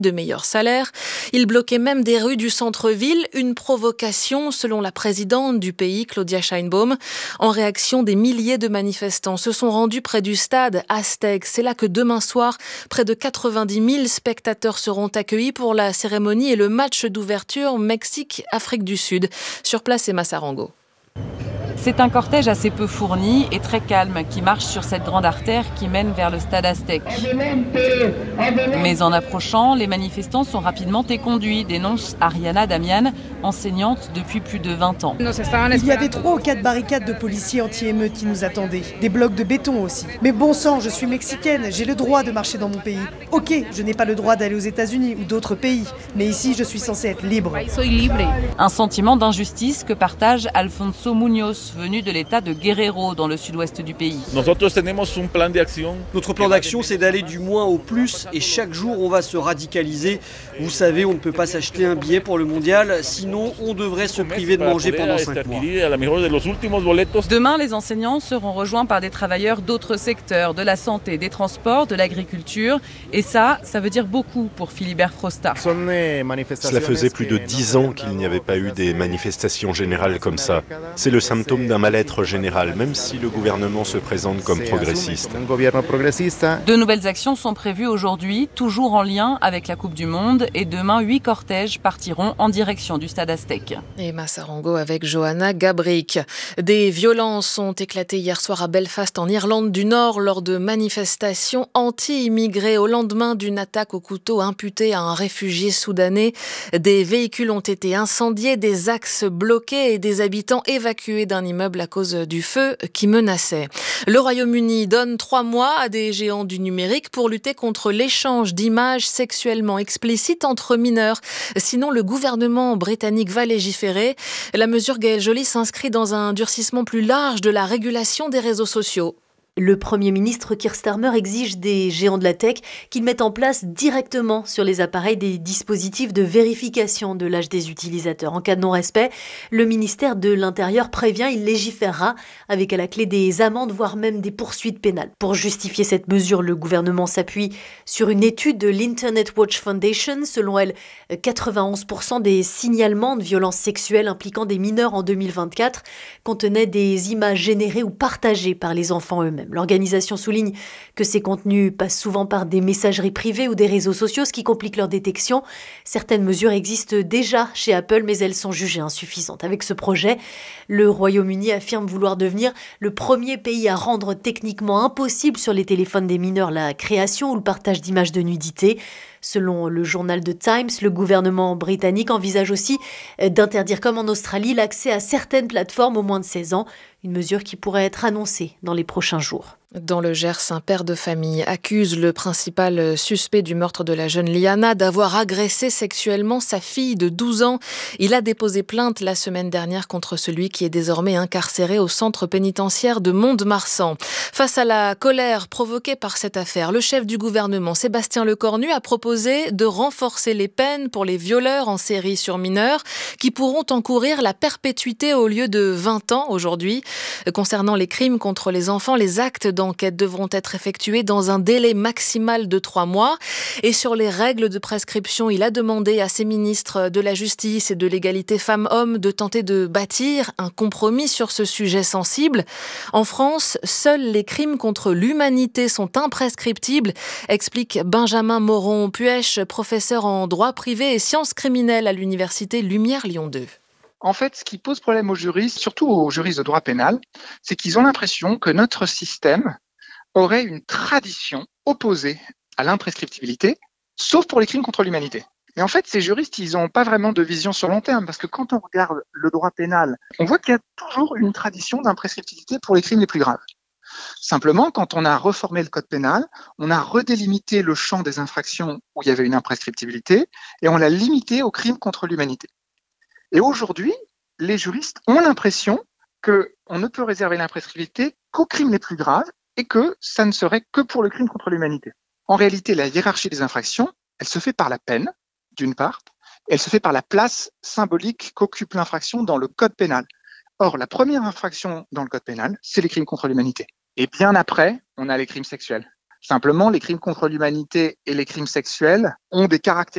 de meilleurs salaires. Ils bloquaient même des rues du centre-ville, une provocation selon la présidente du pays, Claudia Sheinbaum. En réaction, des milliers de manifestants se sont rendus près du stade Aztec. C'est là que demain soir, près de 90 000 spectateurs seront accueillis pour la cérémonie et le match d'ouverture Mexique-Afrique du Sud. Sur place, Emma Sarango. C'est un cortège assez peu fourni et très calme qui marche sur cette grande artère qui mène vers le stade Aztec. Mais en approchant, les manifestants sont rapidement éconduits, dénonce Ariana Damian, enseignante depuis plus de 20 ans. Il y avait 3 ou 4 barricades de policiers anti-émeutes qui nous attendaient. Des blocs de béton aussi. Mais bon sang, je suis mexicaine, j'ai le droit de marcher dans mon pays. Ok, je n'ai pas le droit d'aller aux États-Unis ou d'autres pays, mais ici je suis censée être libre. Un sentiment d'injustice que partage Alfonso Muñoz, venu de l'état de Guerrero, dans le sud-ouest du pays. Notre plan d'action, c'est d'aller du moins au plus et chaque jour, on va se radicaliser. Vous savez, on ne peut pas s'acheter un billet pour le mondial, sinon on devrait se priver de manger pendant 5 mois. Demain, les enseignants seront rejoints par des travailleurs d'autres secteurs, de la santé, des transports, de l'agriculture. Et ça veut dire beaucoup pour Philibert Frosta. Cela faisait plus de 10 ans qu'il n'y avait pas eu des manifestations générales comme ça. C'est le symptôme d'un mal-être général, même si le gouvernement se présente comme progressiste. De nouvelles actions sont prévues aujourd'hui, toujours en lien avec la Coupe du Monde. Et demain, 8 cortèges partiront en direction du stade Aztec. Et Massarango avec Johanna Gabrick. Des violences ont éclaté hier soir à Belfast, en Irlande du Nord, lors de manifestations anti-immigrés au lendemain d'une attaque au couteau imputée à un réfugié soudanais. Des véhicules ont été incendiés, des axes bloqués et des habitants évacués d'un immeuble à cause du feu qui menaçait. Le Royaume-Uni donne 3 mois à des géants du numérique pour lutter contre l'échange d'images sexuellement explicites entre mineurs. Sinon, le gouvernement britannique va légiférer. La mesure, Gaëlle Joly, s'inscrit dans un durcissement plus large de la régulation des réseaux sociaux. Le Premier ministre Keir Starmer exige des géants de la tech qu'ils mettent en place directement sur les appareils des dispositifs de vérification de l'âge des utilisateurs. En cas de non-respect, le ministère de l'Intérieur prévient, il légiférera avec à la clé des amendes, voire même des poursuites pénales. Pour justifier cette mesure, le gouvernement s'appuie sur une étude de l'Internet Watch Foundation. Selon elle, 91% des signalements de violences sexuelles impliquant des mineurs en 2024 contenaient des images générées ou partagées par les enfants eux-mêmes. L'organisation souligne que ces contenus passent souvent par des messageries privées ou des réseaux sociaux, ce qui complique leur détection. Certaines mesures existent déjà chez Apple, mais elles sont jugées insuffisantes. Avec ce projet, le Royaume-Uni affirme vouloir devenir le premier pays à rendre techniquement impossible sur les téléphones des mineurs la création ou le partage d'images de nudité. Selon le journal The Times, le gouvernement britannique envisage aussi d'interdire, comme en Australie, l'accès à certaines plateformes aux moins de 16 ans, une mesure qui pourrait être annoncée dans les prochains jours. Dans le Gers, un père de famille accuse le principal suspect du meurtre de la jeune Liana d'avoir agressé sexuellement sa fille de 12 ans. Il a déposé plainte la semaine dernière contre celui qui est désormais incarcéré au centre pénitentiaire de Mont-de-Marsan. Face à la colère provoquée par cette affaire, le chef du gouvernement, Sébastien Lecornu, a proposé de renforcer les peines pour les violeurs en série sur mineurs qui pourront encourir la perpétuité au lieu de 20 ans aujourd'hui. Concernant les crimes contre les enfants, les actes d'enquête devront être effectués dans un délai maximal de 3 mois. Et sur les règles de prescription, il a demandé à ses ministres de la Justice et de l'égalité femmes-hommes de tenter de bâtir un compromis sur ce sujet sensible. En France, seuls les crimes contre l'humanité sont imprescriptibles, explique Benjamin Moron-Puech, professeur en droit privé et sciences criminelles à l'université Lumière Lyon 2. En fait, ce qui pose problème aux juristes, surtout aux juristes de droit pénal, c'est qu'ils ont l'impression que notre système aurait une tradition opposée à l'imprescriptibilité, sauf pour les crimes contre l'humanité. Et en fait, ces juristes, ils n'ont pas vraiment de vision sur long terme, parce que quand on regarde le droit pénal, on voit qu'il y a toujours une tradition d'imprescriptibilité pour les crimes les plus graves. Simplement, quand on a reformé le code pénal, on a redélimité le champ des infractions où il y avait une imprescriptibilité, et on l'a limité aux crimes contre l'humanité. Et aujourd'hui, les juristes ont l'impression qu'on ne peut réserver l'imprescriptibilité qu'aux crimes les plus graves et que ça ne serait que pour le crime contre l'humanité. En réalité, la hiérarchie des infractions, elle se fait par la peine, d'une part, et elle se fait par la place symbolique qu'occupe l'infraction dans le code pénal. Or, la première infraction dans le code pénal, c'est les crimes contre l'humanité. Et bien après, on a les crimes sexuels. Simplement, les crimes contre l'humanité et les crimes sexuels ont des caractéristiques